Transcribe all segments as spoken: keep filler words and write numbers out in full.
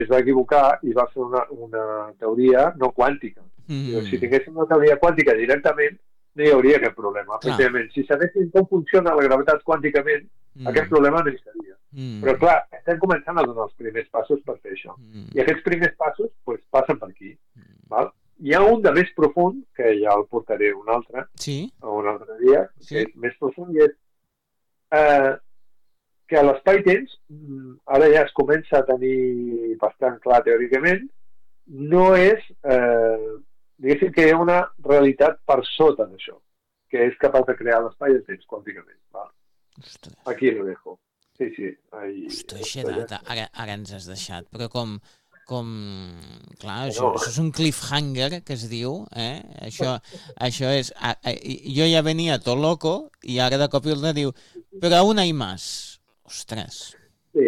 es va equivocar i va fer una, una teoria no quàntica. Mm. Si tinguéssim una teoria quàntica directament, no hi hauria aquest problema. Efectivament, si sabéssim com funciona la gravetat quànticament, mm. aquest problema no hi seria. Mm. Però, clar, estem començant a donar els primers passos per fer això. Mm. I aquests primers passos pues, passen per aquí. Mm. Val? Hi ha un de més profund, que ja el portaré un altre, sí. un altre dia, sí. que és més profund, i és eh, que l'espai-temps, ara ja es comença a tenir bastant clar teòricament, no és, eh, diguéssim que hi ha una realitat per sota d'això, que és capaç de crear l'espai i el temps quànticament. Va. Aquí lo dejo. Sí, sí. Ahí, Ostres, Xedat, ara, ara ens has deixat, però com... com, clar, això, no. això és un cliffhanger que es diu, eh? Això, això és, a, a, jo ja venia tot loco i ara de cop i volta diu, però aún hay más. Ostres. Sí.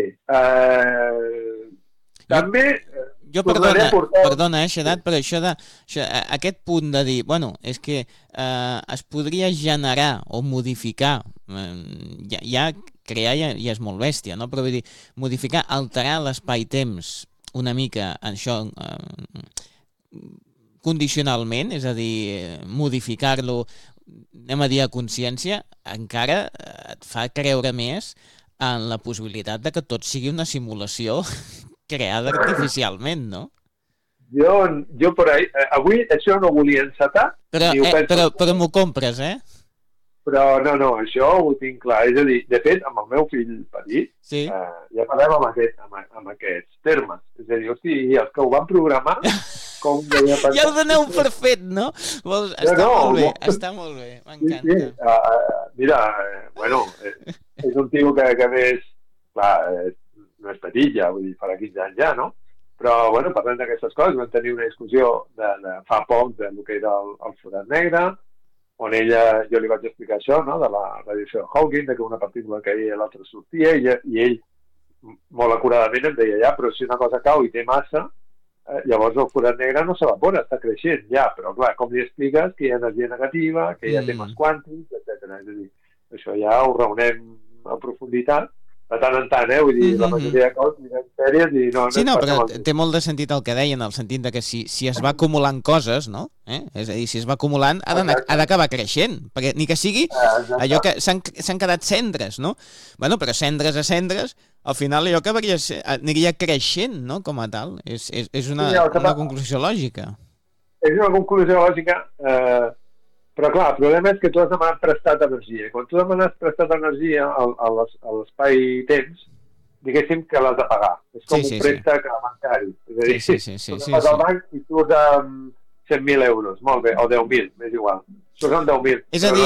Uh, també... Jo, perdona, perdona, eh, Xedat, però això de, això, aquest punt de dir, bueno, és que eh, es podria generar o modificar, eh, ja, ja crear ja, ja és molt bèstia, no? Però vull dir, modificar, alterar l'espai-temps una mica, això, eh, condicionalment, és a dir, modificar-lo, anem a dir a consciència, encara et fa creure més en la possibilitat de que tot sigui una simulació creada artificialment, no? Jo, jo per ahí, eh, avui això no ho volia encetar. Però, eh, penso... però, però m'ho compres, eh? Però no, no, això ho tinc clar. És a dir, de fet, amb el meu fill petit, sí. eh, ja parlem amb, aquest, amb, amb aquests termes. És a dir, hosti, els que ho van programar... Com deia, ja ho doneu per fet, no? Vols... Està no, molt bé, no. està molt bé, m'encanta. Sí, sí. Uh, uh, mira, uh, bueno, eh, és un tio que, que més... Clar, eh, no és petit ja, vull dir, farà quinze anys ja, no? Però, bueno, parlant d'aquestes coses, vam tenir una discussió de, de fa poc del que era el, el forat negre, on ella, jo li vaig explicar això, no?, de la radiació de Hawking, de que una partícula caia i l'altra sortia, i, i ell, molt acuradament, em deia, ja, però si una cosa cau i té massa, eh, llavors el forat negre no s'evapora, està creixent, ja, però, clar, com li expliques que hi ha energia negativa, que hi ha mm. temes quàntics, etcètera. És a dir, això ja ho raonem a profunditat, de tant en tant, eh? Vull dir, mm-hmm. la majoria de coses mirem sèries i no... Sí, no, però té molt de sentit el que deien, el sentit de que si, si es va acumulant coses, no? Eh? És a dir, si es va acumulant, ha d'acabar creixent, perquè ni que sigui allò que s'han quedat cendres, no? Bueno, però cendres a cendres, al final allò acabaria, aniria creixent, no?, com a tal. És, és, és una, sí, una conclusió lògica. És una conclusió lògica... Eh... Però, clar, el problema és que tu has demanat prestat energia. Quan tu demanes prestat energia a l'espai-temps, diguéssim que l'has de pagar. És com sí, sí, un préstec sí. bancari. És a dir, sí, sí, sí, sí, tu sí, vas sí. al banc i surts amb cent mil euros, molt bé, o deu mil, m'és igual. Surts amb deu mil. És a dir,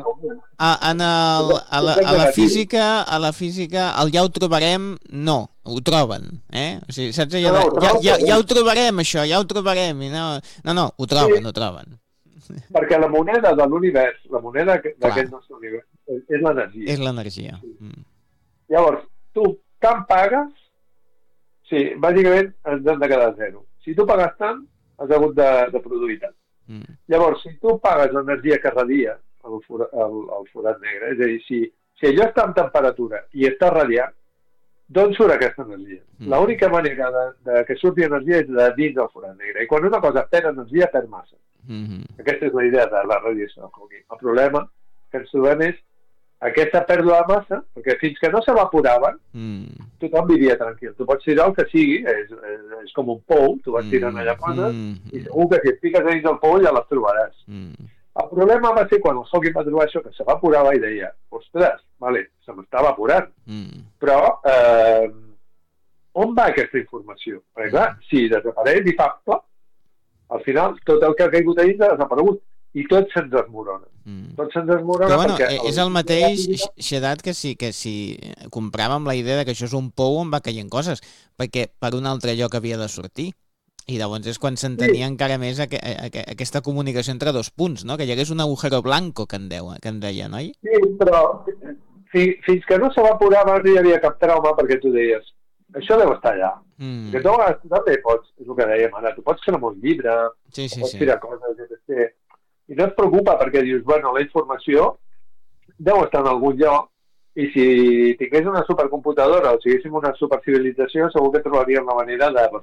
a, a, en el, a, la, a, la física, a la física, el ja ho trobarem, no, ho troben. Eh? O sigui, saps allò de, no, no, ja, ja, ja ho trobarem, això, ja ho trobarem. I no, no, no, ho troben, sí. ho troben. Perquè la moneda de l'univers, la moneda d'aquest nostre univers, és l'energia. És l'energia. Sí. Mm. Llavors, tu tant pagues, sí, bàsicament ens hem de quedar a zero. Si tu pagues tant, has hagut de, de produir tant. Mm. Llavors, si tu pagues l'energia que radia el, for, el, el forat negre, és a dir, si, si allò està en temperatura i està radiant, d'on surt aquesta energia? Mm. L'única manera de, de que surti energia és de dins del forat negre. I quan una cosa perd energia, perd massa. Mm-hmm. Aquesta és la idea de la radiació de Hawking. El problema que ens trobem és aquesta pèrdua de massa, perquè fins que no s'evaporaven, mm. tothom vivia tranquil. Tu pots tirar el que sigui, és, és, és com un pou, tu vas tirant allà coses, mm. i segur que si et piques dins del pou ja les trobaràs. Mm. El problema va ser quan el Hawking va trobar això, que s'evaporava i deia, ostres, vale, se m'està evaporant. Mm. Però eh, on va aquesta informació? Perquè clar, si desapareix i fa plop, al final tot el que ha caigut a dins ha desaparegut i tot se'ns desmorona. Mm. Tot se'ns desmorona. Però bueno, perquè... és el mateix, Xedat, que si, que si compràvem la idea de que això és un pou on va caient coses, perquè per un altre lloc havia de sortir. I llavors és quan s'entenia sí. encara més aqu aqu aquesta comunicació entre dos punts, no? Que hi hagués un agujero blanco, que en, deu, que en deia, no? Sí, però fi, fins que no s'evaporava no hi havia cap trauma, perquè tu deies, això deu estar allà. Mm. Que tu també pots, és el que dèiem ara, tu pots cremar un llibre, sí, sí, pots sí. tirar coses, etcètera. I no et preocupa perquè dius, bueno, la informació deu estar en algun lloc i si tingués una supercomputadora o siguéssim una supercivilització segur que trobaríem la manera de